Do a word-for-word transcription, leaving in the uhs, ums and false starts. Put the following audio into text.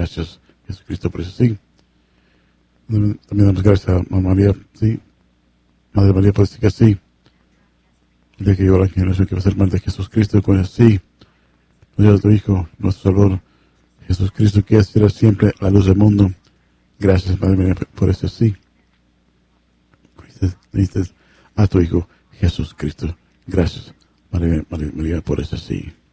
Gracias, Jesucristo, por ese sí. También damos gracias a Mamá María, sí. Madre María, por decir que sí. De que yo la generación que va a ser Madre de Jesucristo, con ese sí. Dios, tu Hijo, nuestro Salvador, Jesucristo, que será siempre la luz del mundo. Gracias, Madre María, por ese sí. Dices a tu Hijo, Jesucristo. Gracias, Madre María, por ese sí.